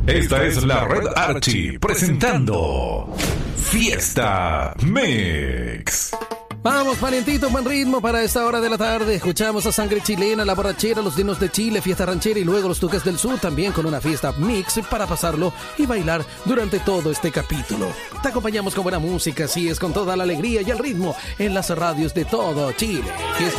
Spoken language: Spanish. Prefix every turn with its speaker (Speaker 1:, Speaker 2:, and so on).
Speaker 1: Esta es la Red Archie presentando Fiesta Mix.
Speaker 2: Vamos, parientito, buen ritmo para esta hora de la tarde. Escuchamos a Sangre Chilena, La Borrachera, Los Dinos de Chile, Fiesta Ranchera y luego Los Tuques del Sur, también con una fiesta mix para pasarlo y bailar durante todo este capítulo. Te acompañamos con buena música, así es, con toda la alegría y el ritmo en las radios de todo Chile. Fiesta